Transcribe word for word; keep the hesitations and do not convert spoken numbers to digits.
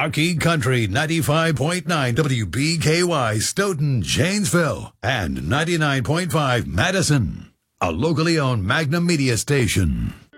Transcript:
Rocky Country ninety-five point nine W B K Y Stoughton, Janesville, and ninety-nine point five Madison, a locally owned Magnum Media station.